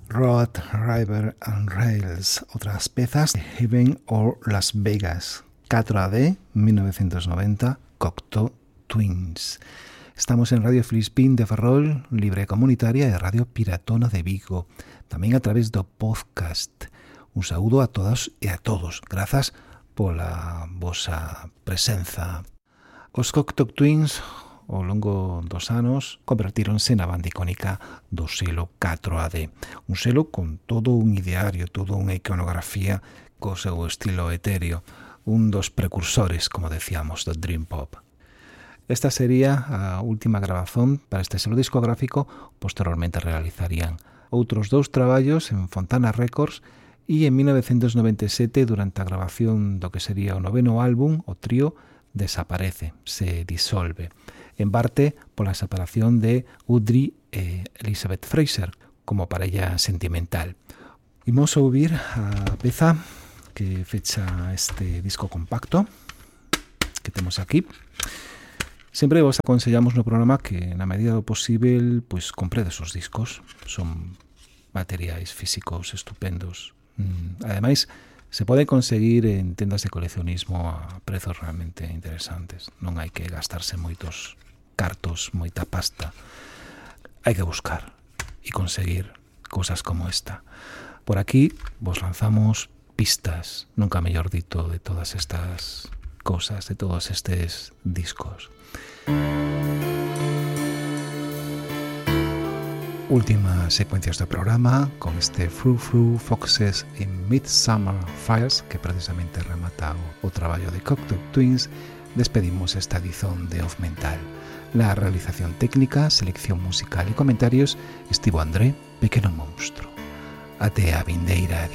Road, River and Rails, outras pezas de Heaven or Las Vegas, 4AD, 1990, Cocteau Twins. Estamos en Radio Filispín de Ferrol, libre comunitaria e Radio Piratona de Vigo, tamén a través do podcast. Un saúdo a todas e a todos, grazas pola vosa presenza. Os Cocteau Twins, ao longo dos anos, convertíronse na banda icónica do selo 4AD, un selo con todo un ideario, toda unha iconografía co seu estilo etéreo, un dos precursores, como decíamos, do Dream Pop. Esta sería a última grabazón para este selo discográfico. Posteriormente realizarían outros dous traballos en Fontana Records e en 1997, durante a grabación do que sería o noveno álbum, o trío desaparece, se disolve, en parte pola separación de Audrey e Elizabeth Fraser como parella sentimental. Imos a ouvir a peza que fecha este disco compacto que temos aquí. Sempre vos aconsellamos no programa que, na medida do posible, pois compredes os discos. Son materiais físicos estupendos. Ademais, se pode conseguir en tendas de coleccionismo a prezos realmente interesantes. Non hai que gastarse moitos cartos, moita pasta. Hai que buscar e conseguir cousas como esta. Por aquí vos lanzamos pistas, nunca mellor dito, de todas estas cousas, de todos estes discos. Últimas secuencias do programa con este Frou Frou Foxes in Midsummer Fires, que precisamente remata o traballo de Cocteau Twins. Despedimos esta edición de Off Mental. La realización técnica, selección musical e comentarios estivo André, Pequeno Monstro. Até a vindeira edición.